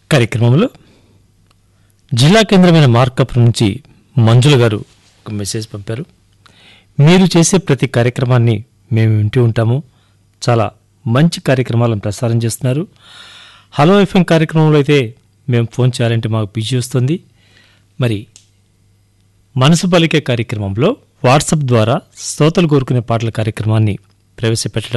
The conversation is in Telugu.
కార్యక్రమంలో జిల్లా కేంద్రమైన మార్కాపురం నుంచి మంజుల గారు ఒక మెసేజ్ పంపారు. మీరు చేసే ప్రతి కార్యక్రమాన్ని మేము వింటూ ఉంటాము. చాలా మంచి కార్యక్రమాలను ప్రసారం చేస్తున్నారు. హలో ఎఫ్ఎం కార్యక్రమంలో అయితే మేము ఫోన్ చేయాలంటే మాకు బిజీ వస్తుంది. మరి మనసు పలికే కార్యక్రమంలో వాట్సాప్ ద్వారా శ్రోతలు కోరుకునే పాటల కార్యక్రమాన్ని ప్రవేశపెట్టడం